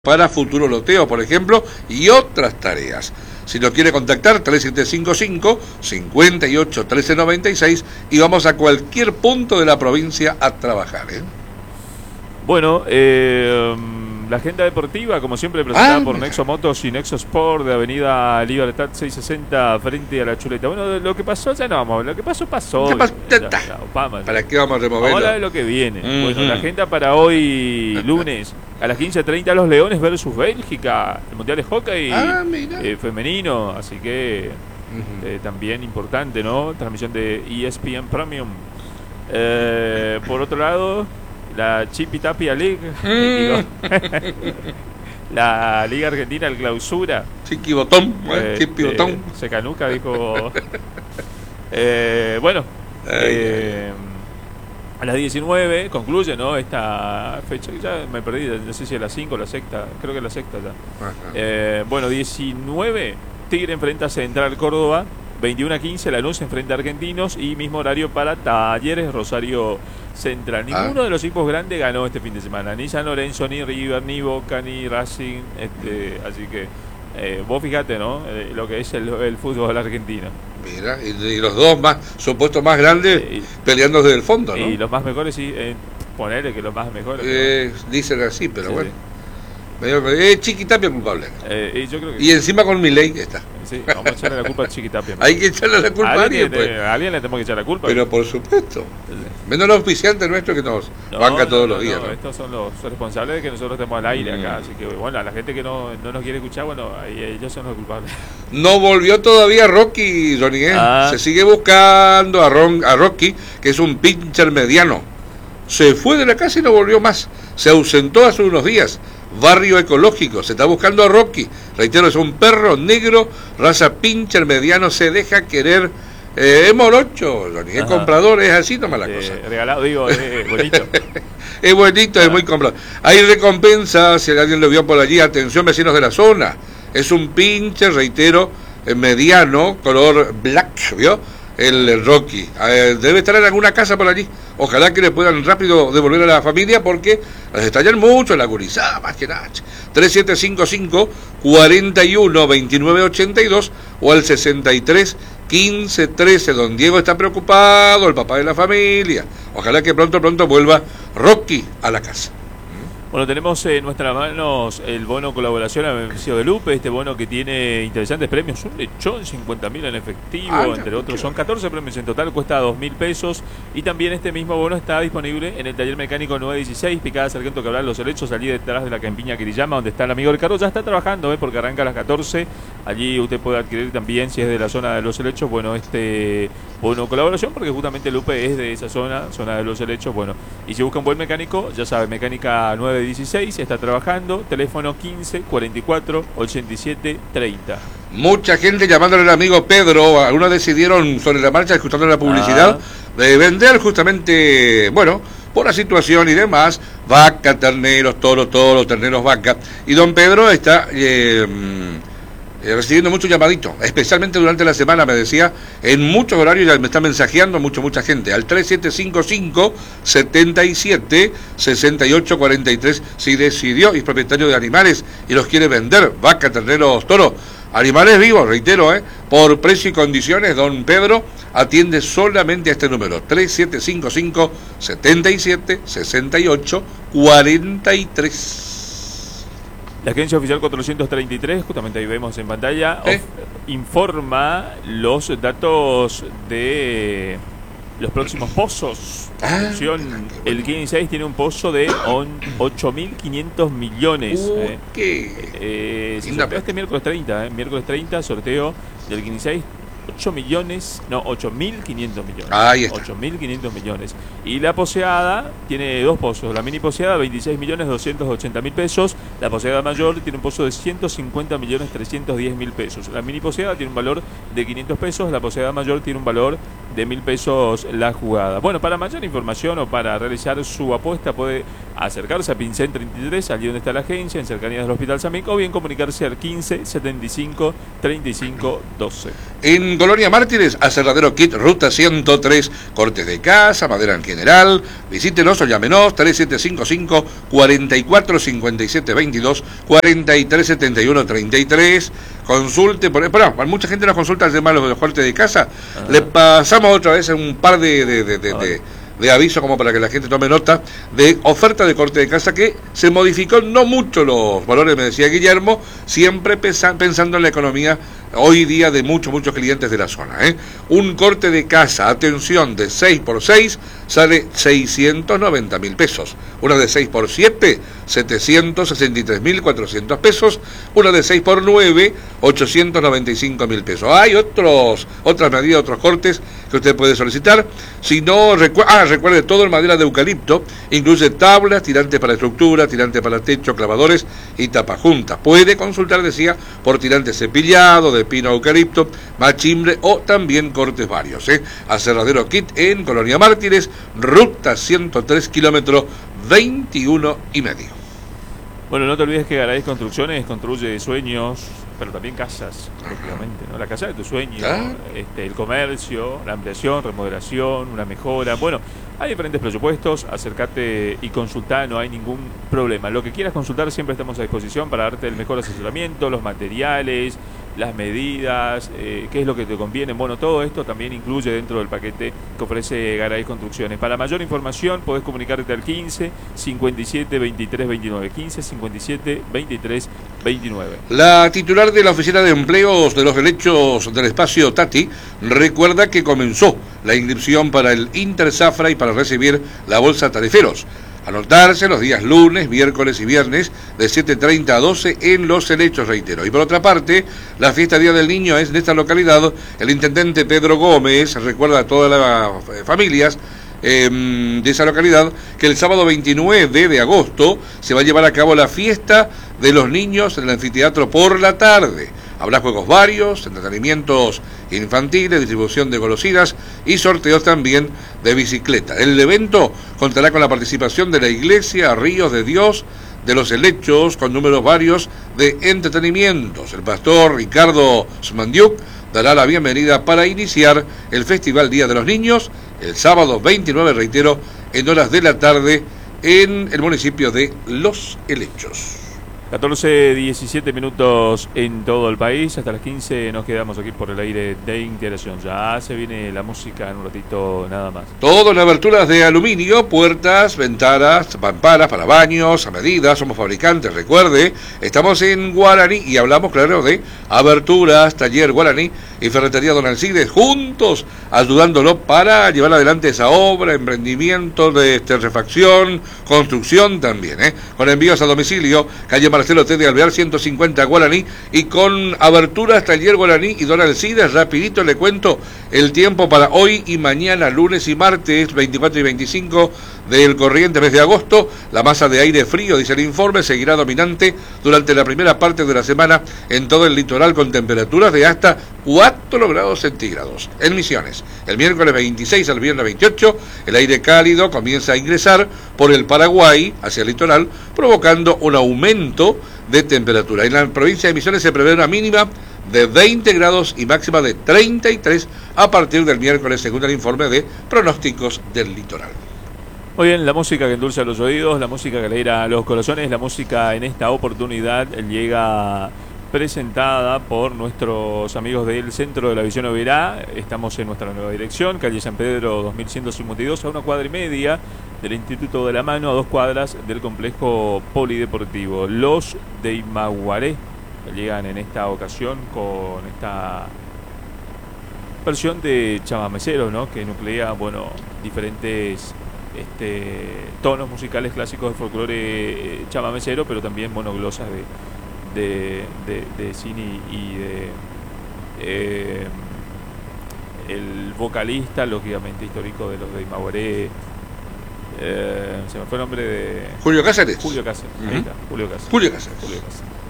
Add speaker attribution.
Speaker 1: para futuro loteo, por ejemplo, y otras tareas. Si nos quiere contactar, 3755-581396 y vamos a cualquier punto de la provincia a trabajar.
Speaker 2: Bueno, la agenda deportiva, como siempre, presentada por Nexo Motos y Nexo Sport de Avenida Libertad 660 frente a la Chuleta. Bueno, lo que pasó ya no vamos a ver, lo que pasó.
Speaker 1: ¿Para qué vamos a removerlo?
Speaker 2: Vamos a hablar de lo que viene. Bueno, la agenda para hoy, lunes, a las 15:30, los Leones versus Bélgica, el Mundial de Hockey femenino, así que también importante, ¿no? Transmisión de ESPN Premium. Por otro lado, la Chipi Tapia League, la Liga Argentina, el Clausura.
Speaker 1: Chiqui Botón, Chipi Botón.
Speaker 2: Se canuca, dijo. Bueno, a las 19 concluye, ¿no? Esta fecha, ya me perdí, no sé si es la 5 o la sexta, creo que es la sexta ya. Bueno, 19, Tigre enfrenta a Central Córdoba, 21:15, Lanús enfrenta a Argentinos y mismo horario para Talleres Rosario Central. Ninguno de los equipos grandes ganó este fin de semana, ni San Lorenzo, ni River, ni Boca, ni Racing, así que vos fíjate, ¿no? Lo que es el fútbol argentino.
Speaker 1: Mira, y los dos supuestos más grandes peleando desde el fondo, ¿no?
Speaker 2: Y los más mejores, sí, ponerle que los más mejores.
Speaker 1: Dicen así, pero sí, bueno. Chiqui Tapia culpable.
Speaker 2: Yo creo que
Speaker 1: y encima con Milei está.
Speaker 2: Sí, vamos a echarle la culpa a Chiqui Tapia.
Speaker 1: Hay que echarle la culpa a alguien, pues.
Speaker 2: A alguien le tenemos que echar la culpa.
Speaker 1: Pero por supuesto. Menos los auspiciantes nuestros que nos banca todos los días. ¿no?
Speaker 2: Estos son los responsables de que nosotros estemos al aire acá. Así que, bueno, a la gente que no nos quiere escuchar, bueno, ellos son los culpables.
Speaker 1: No volvió todavía Rocky, Johnny. Se sigue buscando a Rocky, que es un pitcher mediano. Se fue de la casa y no volvió más. Se ausentó hace unos días. Barrio Ecológico, se está buscando a Rocky. Reitero, es un perro negro, raza pincher mediano, se deja querer. Es morocho, es comprador, es así, toma la cosa.
Speaker 2: Regalado, digo, es bonito.
Speaker 1: Es bonito, es muy comprador. Hay recompensa, si alguien lo vio por allí, atención vecinos de la zona. Es un pincher, reitero, mediano, color black, ¿vio? El Rocky. Debe estar en alguna casa por allí. Ojalá que le puedan rápido devolver a la familia porque les estallan mucho la gurizada, más que nada. 3755-412982 o al 631513. Don Diego está preocupado, el papá de la familia. Ojalá que pronto vuelva Rocky a la casa.
Speaker 2: Bueno, tenemos en nuestras manos el bono colaboración a beneficio de Lupe, este bono que tiene interesantes premios, un lechón, 50.000 en efectivo, entre otros, son 14 premios en total, cuesta 2.000 pesos, y también este mismo bono está disponible en el taller mecánico 916, Picada Sargento Cabral, Los Helechos, salí detrás de la Campiña Quirillama, donde está el amigo Ricardo, ya está trabajando, porque arranca a las 14, allí usted puede adquirir también, si es de la zona de Los Helechos, bueno, este bono colaboración, porque justamente Lupe es de esa zona de Los Helechos, bueno, y si busca un buen mecánico, ya sabe, mecánica 916, está trabajando, teléfono 15 44 87 30.
Speaker 1: Mucha gente llamándole al amigo Pedro, algunos decidieron sobre la marcha, escuchando la publicidad, de vender justamente, bueno, por la situación y demás, vaca, terneros, toros, terneros, vaca, y don Pedro está recibiendo muchos llamaditos, especialmente durante la semana, me decía, en muchos horarios ya me está mensajeando mucha gente, al 3755-77-6843, si decidió y es propietario de animales y los quiere vender, vaca, terneros, toro, animales vivos, reitero, por precio y condiciones, don Pedro atiende solamente a este número, 3755-77-6843.
Speaker 2: La agencia oficial 433, justamente ahí vemos en pantalla, informa los datos de los próximos pozos. Atención, el 15 tiene un pozo de 8.500 millones. Se sortea este miércoles 30, sorteo del 15. 8.500 millones.
Speaker 1: Ahí está.
Speaker 2: 8.500 millones. Y la poseada tiene dos pozos. La mini poseada, 26.280.000 pesos. La poseada mayor tiene un pozo de 150.310.000 pesos. La mini poseada tiene un valor de 500 pesos. La poseada mayor tiene un valor de 1.000 pesos la jugada. Bueno, para mayor información o para realizar su apuesta puede acercarse a Pincén 33, allí donde está la agencia, en cercanías del Hospital San Miguel, o bien comunicarse al 15 75 35 12.
Speaker 1: En Colonia Mártires, Aserradero Kit, ruta 103, cortes de casa, madera en general. Visítenos o llámenos 3755 44 57 22 43 71 33. Consulte, bueno, mucha gente nos consulta el tema de los cortes de casa. Le pasamos otra vez un par de aviso como para que la gente tome nota de oferta de corte de casa que se modificó no mucho los valores, me decía Guillermo, siempre pensando en la economía hoy día de muchos clientes de la zona. Un corte de casa, atención, de 6x6 sale 690.000 pesos, una de 6x7 763.400 pesos, una de 6x9 895.000 pesos. Hay otras medidas, otros cortes que usted puede solicitar. Si no recuerde, todo en madera de eucalipto, incluye tablas, tirantes para estructura, tirantes para techo, clavadores y tapajuntas. Puede consultar, decía, por tirante cepillado, de pino eucalipto, machimbre o también cortes varios. Aserradero Kit en Colonia Mártires, ruta 103, kilómetro 21,5.
Speaker 2: Bueno, no te olvides que Garay Construcciones construye sueños, pero también casas, lógicamente, ¿no? La casa de tus sueños, el comercio, la ampliación, remodelación, una mejora. Bueno, hay diferentes presupuestos, acércate y consultá, no hay ningún problema. Lo que quieras consultar siempre estamos a disposición para darte el mejor asesoramiento, los materiales, las medidas, qué es lo que te conviene. Bueno, todo esto también incluye dentro del paquete que ofrece Garay Construcciones. Para mayor información podés comunicarte al 15 57 23 29, 15 57 23 29.
Speaker 1: La titular de la Oficina de Empleos de los Derechos del Espacio, Tati, recuerda que comenzó la inscripción para el Interzafra y para recibir la bolsa tariferos. Anotarse los días lunes, miércoles y viernes de 7:30 a 12 en Los Helechos, reitero. Y por otra parte, la fiesta Día del Niño es en esta localidad. El intendente Pedro Gómez recuerda a todas las familias de esa localidad que el sábado 29 de agosto se va a llevar a cabo la fiesta de los niños en el anfiteatro por la tarde. Habrá juegos varios, entretenimientos infantiles, distribución de golosinas y sorteos también de bicicleta. El evento contará con la participación de la Iglesia Ríos de Dios de los Helechos, con números varios de entretenimientos. El pastor Ricardo Smandiuk dará la bienvenida para iniciar el Festival Día de los Niños el sábado 29, reitero, en horas de la tarde en el municipio de Los Helechos.
Speaker 2: 14:17 minutos en todo el país. Hasta las 15 nos quedamos aquí por el aire de Integración. Ya se viene la música en un ratito nada más.
Speaker 1: Todo en aberturas de aluminio, puertas, ventanas, mamparas para baños, a medida. Somos fabricantes, recuerde. Estamos en Guaraní y hablamos, claro, de aberturas, taller Guaraní y ferretería Don Alcides, juntos ayudándolo para llevar adelante esa obra, emprendimiento de refacción, construcción también, con envíos a domicilio, calle Marcelo T. de Alvear 150 Guaraní, y con aberturas taller Guaraní y Don Alcides. Rapidito le cuento el tiempo para hoy y mañana, lunes y martes 24 y 25 del corriente mes de agosto. La masa de aire frío, dice el informe, seguirá dominante durante la primera parte de la semana en todo el litoral, con temperaturas de hasta 4 grados centígrados. En Misiones, el miércoles 26 al viernes 28, el aire cálido comienza a ingresar por el Paraguay hacia el litoral, provocando un aumento de temperatura. En la provincia de Misiones se prevé una mínima de 20 grados y máxima de 33 a partir del miércoles, según el informe de pronósticos del litoral.
Speaker 2: Muy bien, la música que endulza los oídos, la música que alegra los corazones, la música en esta oportunidad llega presentada por nuestros amigos del Centro de la Visión Oberá. Estamos en nuestra nueva dirección, calle San Pedro 2152, a 1 cuadra y media del Instituto de la Mano, a 2 cuadras del complejo polideportivo. Los de Imaguaré llegan en esta ocasión con esta versión de chamamecero, ¿no?, que nuclea, bueno, diferentes tonos musicales clásicos de folclore chamamecero, pero también, bueno, glosas de cine y de el vocalista, lógicamente histórico de los de Imaguaré, se me fue el nombre de
Speaker 1: Julio Cáceres.
Speaker 2: Ahí está, Julio Cáceres.
Speaker 1: Julio Cáceres.